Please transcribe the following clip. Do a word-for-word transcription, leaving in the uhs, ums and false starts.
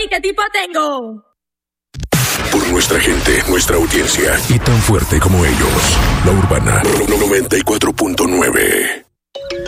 qué tipo tengo. Por nuestra gente, nuestra audiencia y tan fuerte como ellos. La Urbana noventa y cuatro punto nueve.